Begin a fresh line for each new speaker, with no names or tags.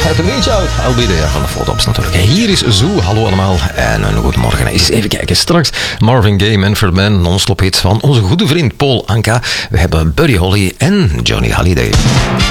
Type of Reach Out. I'll be there van de foto's natuurlijk. Hier is Zoo. Hallo allemaal en een goed morgen. Eens even kijken. Straks Marvin Gaye, Manfred Mann, non-stop hits van onze goede vriend Paul Anka. We hebben Buddy Holly en Johnny Hallyday.